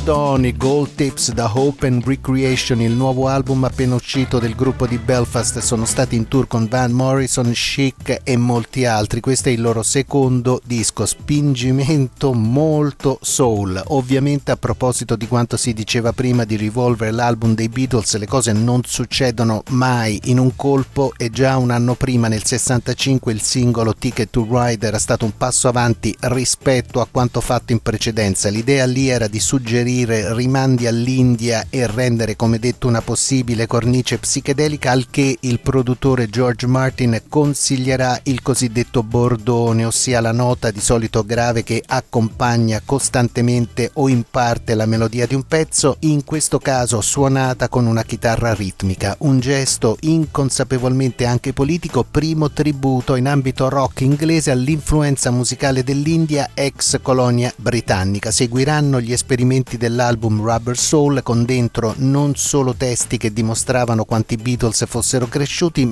Dawn, i Gold Tips da Hope and Recreation, il nuovo album appena uscito del gruppo di Belfast. Sono stati in tour con Van Morrison, Chic e molti altri. Questo è il loro secondo disco, spingimento molto soul. Ovviamente, a proposito di quanto si diceva prima di Revolver, l'album dei Beatles, le cose non succedono mai in un colpo, e già un anno prima, nel 65, il singolo Ticket to Ride era stato un passo avanti rispetto a quanto fatto in precedenza. L'idea lì era di suggerire rimandi all'India e rendere, come detto, una possibile cornice psichedelica, al che il produttore George Martin consiglierà il cosiddetto bordone, ossia la nota di solito grave che accompagna costantemente o in parte la melodia di un pezzo, in questo caso suonata con una chitarra ritmica, un gesto inconsapevolmente anche politico, primo tributo in ambito rock inglese all'influenza musicale dell'India, ex colonia britannica. Seguiranno gli esperimenti dell'album Rubber Soul, con dentro non solo testi che dimostravano quanti Beatles fossero cresciuti,